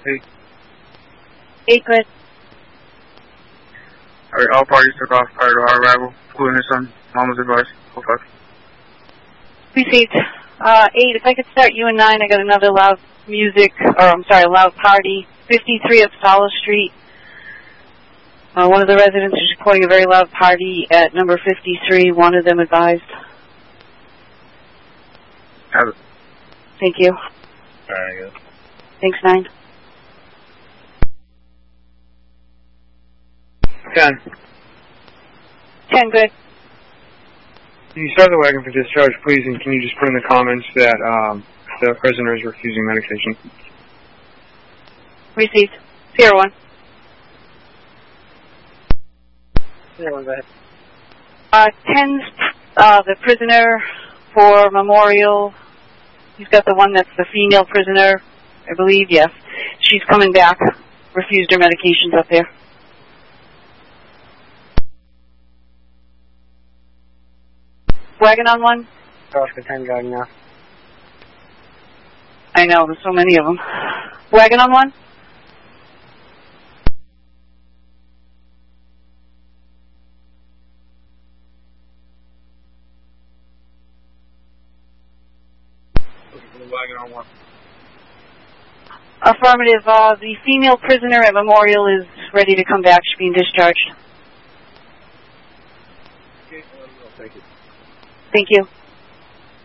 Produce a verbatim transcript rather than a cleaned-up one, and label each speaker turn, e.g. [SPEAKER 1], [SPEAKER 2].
[SPEAKER 1] Eight.
[SPEAKER 2] Eight, good.
[SPEAKER 1] Alright, all parties took off prior to our arrival, including his son. Mom was advised. Go five.
[SPEAKER 2] Received. Uh, eight, if I could start you and nine, I got another loud music, or I'm sorry, loud party. fifty-three up Solo Street. Uh, one of the residents is reporting a very loud party at number fifty-three. One of them advised.
[SPEAKER 1] Have it.
[SPEAKER 2] Thank you.
[SPEAKER 1] Alright, good.
[SPEAKER 2] Thanks, nine.
[SPEAKER 1] Ten.
[SPEAKER 2] Ten, good.
[SPEAKER 1] Can you start the wagon for discharge, please, and can you just put in the comments that um, the prisoner is refusing medication?
[SPEAKER 2] Received. Sierra one.
[SPEAKER 1] Sierra one, go ahead.
[SPEAKER 2] Uh, ten's, uh, the prisoner for Memorial. He's got the one that's the female prisoner, I believe, yes. She's coming back. Refused her medications up there. Wagon on one?
[SPEAKER 1] Oscar ten driving now.
[SPEAKER 2] I know, there's so many of them. Wagon on one?
[SPEAKER 1] Wagon on one.
[SPEAKER 2] Affirmative. Uh, the female prisoner at Memorial is ready to come back. She's being discharged.
[SPEAKER 1] Okay, thank you.
[SPEAKER 2] Thank you.